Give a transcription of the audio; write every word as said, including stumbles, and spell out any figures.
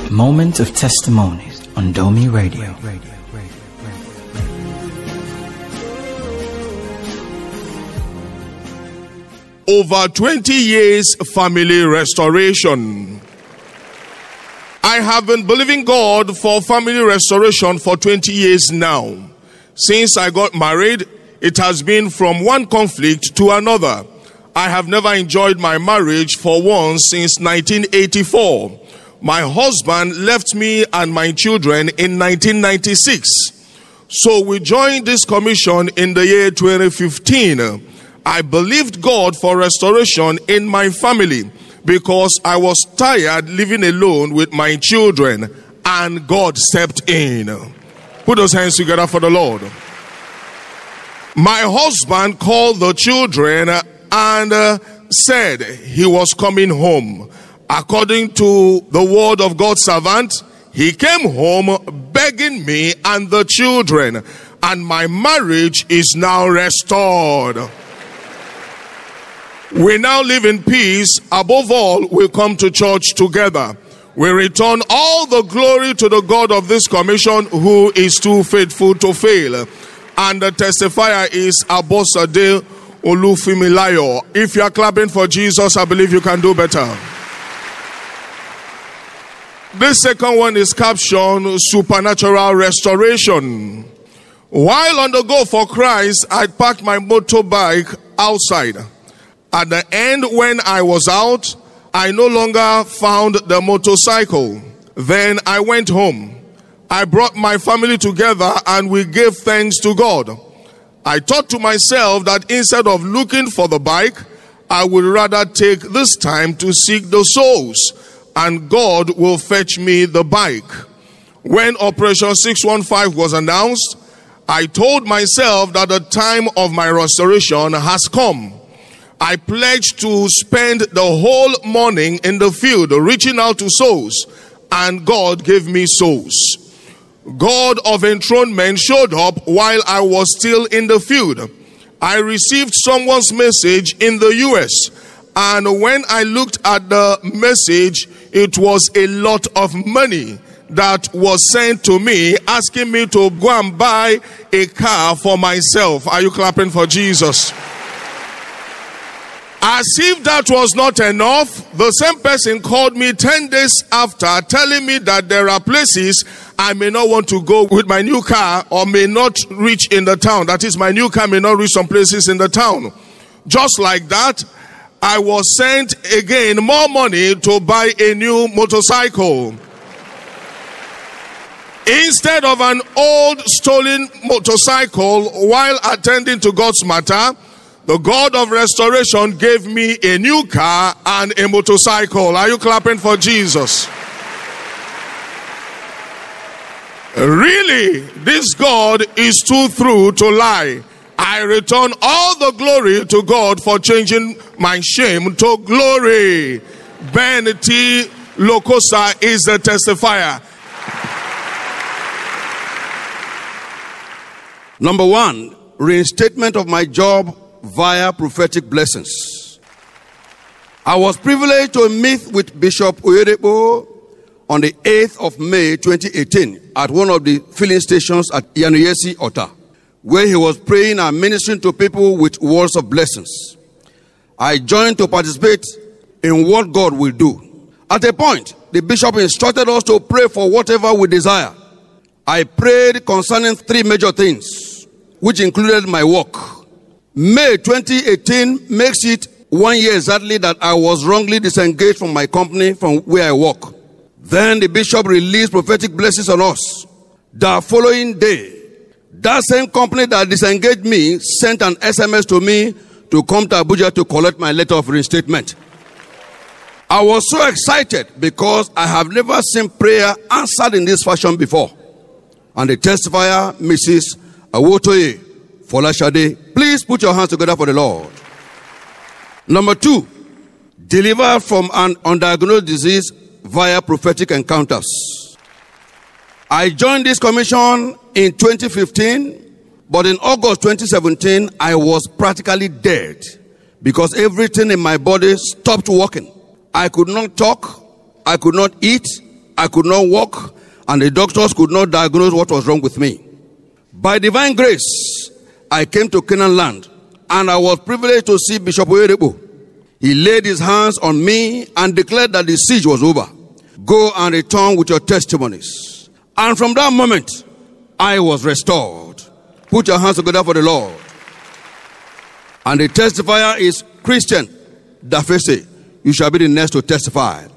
Moment of Testimonies on Domi Radio. Over twenty years family restoration. I have been believing God for family restoration for twenty years now. Since I got married, it has been from one conflict to another. I have never enjoyed my marriage for once since nineteen eighty-four. My husband left me and my children in nineteen ninety-six. So we joined this commission in the year twenty fifteen. I believed God for restoration in my family because I was tired living alone with my children, and God stepped in. Put those hands together for the Lord. My husband called the children and uh, said he was coming home. According to the word of God's servant, he came home begging me and the children, and my marriage is now restored. We now live in peace. Above all, we come to church together. We return all the glory to the God of this commission, who is too faithful to fail. And the testifier is Abosade Olufimilayo. If you are clapping for Jesus, I believe you can do better. This second one is captioned Supernatural Restoration. While on the go for Christ, I parked my motorbike outside. At the end, when I was out, I no longer found the motorcycle. Then I went home. I brought my family together and we gave thanks to God. I thought to myself that instead of looking for the bike, I would rather take this time to seek the souls, and God will fetch me the bike. When Operation six one five was announced, I told myself that the time of my restoration has come. I pledged to spend the whole morning in the field reaching out to souls, and God gave me souls. God of enthronement showed up while I was still in the field. I received someone's message in the U S, and when I looked at the message, it was a lot of money that was sent to me, asking me to go and buy a car for myself. Are you clapping for Jesus? As if that was not enough, the same person called me ten days after, telling me that there are places I may not want to go with my new car, or may not reach in the town. That is, my new car may not reach some places in the town. Just like that, I was sent again more money to buy a new motorcycle. Instead of an old stolen motorcycle, while attending to God's matter, the God of restoration gave me a new car and a motorcycle. Are you clapping for Jesus? Really, this God is too true to lie. I return all the glory to God for changing my shame to glory. Ben T. Lokosa is the testifier. Number one, reinstatement of my job via prophetic blessings. I was privileged to meet with Bishop Oyedepo on the eighth of May twenty eighteen at one of the filling stations at Yanuyesi, Ota, where he was praying and ministering to people with words of blessings. I joined to participate in what God will do. At a point, the bishop instructed us to pray for whatever we desire. I prayed concerning three major things, which included my work. May twenty eighteen makes it one year exactly that I was wrongly disengaged from my company from where I work. Then the bishop released prophetic blessings on us. The following day, that same company that disengaged me sent an S M S to me to come to Abuja to collect my letter of reinstatement. I was so excited because I have never seen prayer answered in this fashion before. And the testifier, Missus Awotoye Folashade, please put your hands together for the Lord. Number two, deliver from an undiagnosed disease via prophetic encounters. I joined this commission in twenty fifteen, but in August twenty seventeen, I was practically dead because everything in my body stopped working. I could not talk, I could not eat, I could not walk, and the doctors could not diagnose what was wrong with me. By divine grace, I came to Canaan land, and I was privileged to see Bishop Oyedepo. He laid his hands on me and declared that the siege was over. Go and return with your testimonies. And from that moment, I was restored. Put your hands together for the Lord. And the testifier is Christian Dafese. You shall be the next to testify.